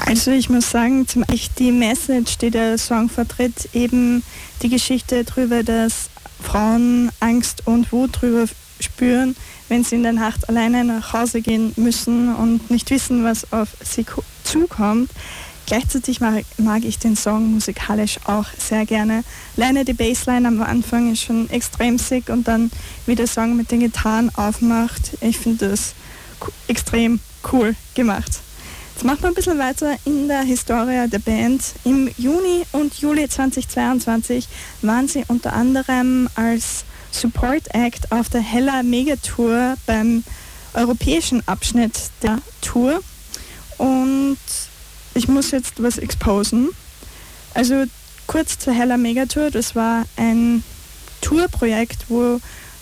Also ich muss sagen, die Message, die der Song vertritt, eben die Geschichte darüber, dass Frauen Angst und Wut drüber spüren, wenn sie in der Nacht alleine nach Hause gehen müssen und nicht wissen, was auf sie zukommt. Gleichzeitig mag ich den Song musikalisch auch sehr gerne. Alleine die Bassline am Anfang ist schon extrem sick und dann, wie der Song mit den Gitarren aufmacht, ich finde das extrem cool gemacht. Jetzt machen wir ein bisschen weiter in der Historie der Band. Im Juni und Juli 2022 waren sie unter anderem als Support Act auf der Hella Megatour beim europäischen Abschnitt der Tour. Und ich muss jetzt was exposen. Also kurz zur Hella Megatour, das war ein Tourprojekt, wo